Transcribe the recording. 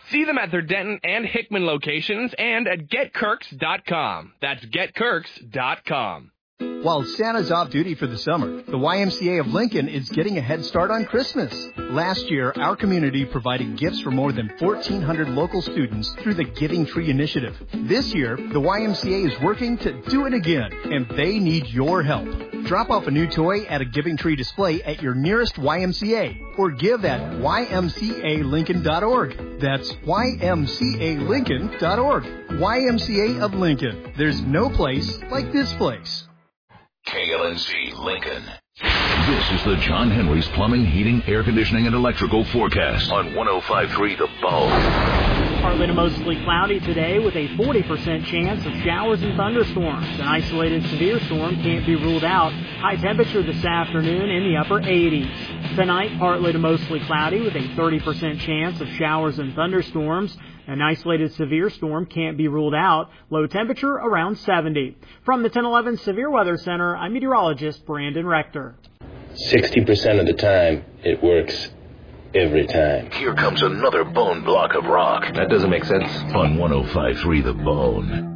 See them at their Denton and Hickman locations and at GetKirks.com. That's GetKirks.com. While Santa's off duty for the summer, the YMCA of Lincoln is getting a head start on Christmas. Last year, our community provided gifts for more than 1,400 local students through the Giving Tree Initiative. This year, the YMCA is working to do it again, and they need your help. Drop off a new toy at a Giving Tree display at your nearest YMCA or give at ymcalincoln.org. That's ymcalincoln.org. YMCA of Lincoln. There's no place like this place. KLNC Lincoln. This is the John Henry's Plumbing, Heating, Air Conditioning, and Electrical forecast on 105.3 The Bone. Partly to mostly cloudy today with a 40% chance of showers and thunderstorms. An isolated severe storm can't be ruled out. High temperature this afternoon in the upper 80s. Tonight, partly to mostly cloudy with a 30% chance of showers and thunderstorms. An isolated severe storm can't be ruled out. Low temperature around 70. From the 1011 Severe Weather Center, I'm meteorologist Brandon Rector. 60% of the time, it works every time. Here comes another bone block of rock. That doesn't make sense. On 105.3 The Bone.